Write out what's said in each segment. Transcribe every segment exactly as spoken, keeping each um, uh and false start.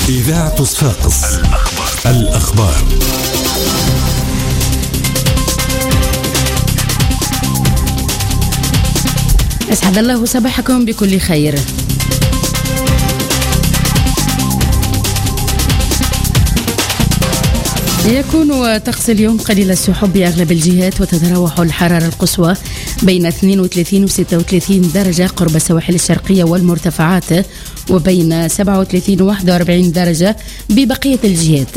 إذاعة صفاقس الأخبار, الأخبار. أسعد الله صباحكم بكل خير. يكون طقس اليوم قليل السحب بأغلب الجهات، وتتراوح الحرارة القصوى بين اثنين وثلاثين و ستة وثلاثين درجة قرب السواحل الشرقية والمرتفعات، وبين سبعة وثلاثين و واحد وأربعين درجة ببقية الجهات.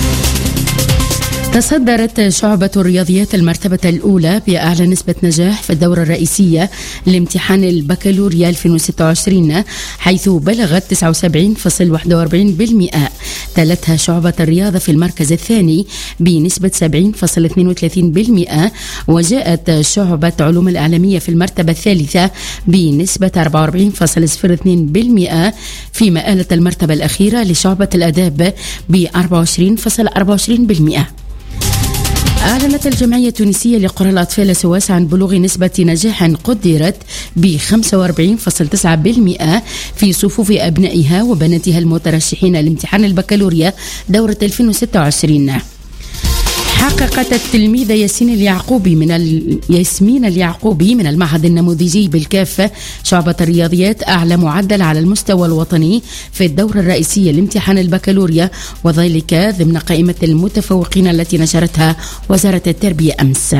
تصدرت شعبة الرياضيات المرتبة الأولى بأعلى نسبة نجاح في الدورة الرئيسية لامتحان البكالوريا ألفين وستة وعشرين، حيث بلغت تسعة وسبعين فاصلة واحد وأربعين بالمئة. تلتها شعبة الرياضة في المركز الثاني بنسبة سبعين فاصلة اثنين وثلاثين بالمئة، وجاءت شعبة علوم الإعلامية في المرتبة الثالثة بنسبة أربعة وأربعين فاصلة صفر اثنين بالمئة، فيما آلت المرتبة الأخيرة لشعبة الآداب ب أربعة وعشرين فاصلة أربعة وعشرين بالمئة. أعلنت الجمعية التونسية لقرى الأطفال سواس عن بلوغ نسبة نجاح قدرت ب خمسة وأربعين فاصلة تسعة بالمئة في صفوف أبنائها وبناتها المترشحين لامتحان البكالوريا دورة ألفين وستة وعشرين. حققت التلميذة ياسين اليعقوبي من ال... ياسمين اليعقوبي من المعهد النموذجي بالكافة شعبة الرياضيات أعلى معدل على المستوى الوطني في الدورة الرئيسية لامتحان البكالوريا، وذلك ضمن قائمة المتفوقين التي نشرتها وزارة التربية أمس.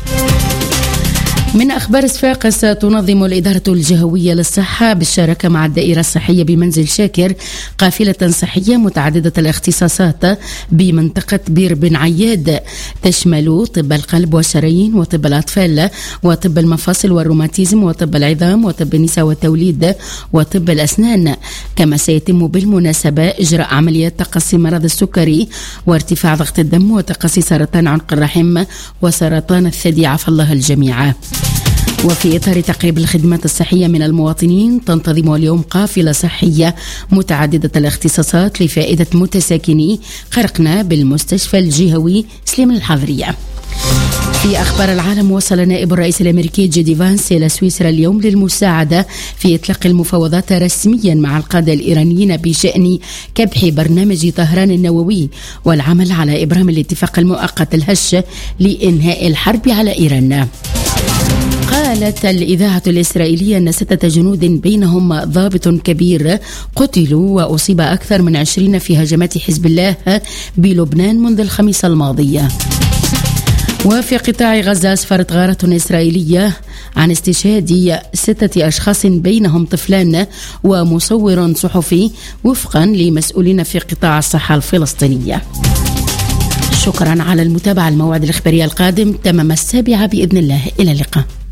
من أخبار صفاقس، تنظم الإدارة الجهوية للصحة بالشراكة مع الدائرة الصحية بمنزل شاكر قافلة صحية متعددة الاختصاصات بمنطقة بير بن عياد، تشمل طب القلب والشرايين وطب الأطفال وطب المفاصل والروماتيزم وطب العظام وطب النساء والتوليد وطب الأسنان. كما سيتم بالمناسبة إجراء عمليات تقصي مرض السكري وارتفاع ضغط الدم وتقصي سرطان عنق الرحم وسرطان الثدي، عفى الله الجميع. وفي إطار تقريب الخدمات الصحية من المواطنين، تنتظم اليوم قافلة صحية متعددة الاختصاصات لفائدة متساكني قرقنة بالمستشفى الجهوي سليم الحضرية. في أخبار العالم، وصل نائب الرئيس الأمريكي جي دي فانس إلى سويسرا اليوم للمساعدة في إطلاق المفاوضات رسميا مع القادة الإيرانيين بشأن كبح برنامج طهران النووي والعمل على إبرام الاتفاق المؤقت الهش لإنهاء الحرب على إيران. قالت الإذاعة الإسرائيلية أن ستة جنود بينهم ضابط كبير قتلوا وأصيب أكثر من عشرين في هجمات حزب الله بلبنان منذ الخميس الماضي. وفي قطاع غزة، أسفرت غارة إسرائيلية عن استشهاد ستة أشخاص بينهم طفلان ومصور صحفي وفقا لمسؤولين في قطاع الصحة الفلسطينية. شكرا على المتابعة. الموعد الإخباري القادم تمام السابعة بإذن الله. إلى اللقاء.